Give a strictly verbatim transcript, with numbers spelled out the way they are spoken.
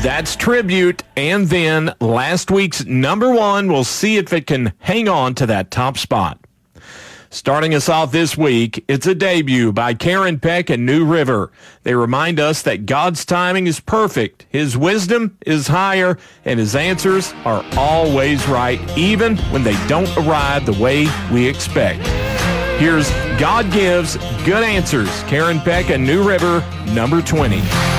That's Tribute, and then last week's number one. We'll see if it can hang on to that top spot. Starting us off this week, it's a debut by Karen Peck and New River. They remind us that God's timing is perfect, His wisdom is higher, and His answers are always right, even when they don't arrive the way we expect. Here's God Gives Good Answers, Karen Peck and New River, number twenty.